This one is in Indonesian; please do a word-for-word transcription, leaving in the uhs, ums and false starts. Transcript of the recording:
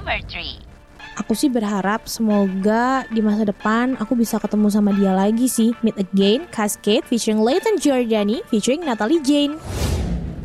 number three. Aku sih berharap semoga di masa depan aku bisa ketemu sama dia lagi sih. Meet Again, Cascade featuring Leighton Giordani featuring Natalie Jane.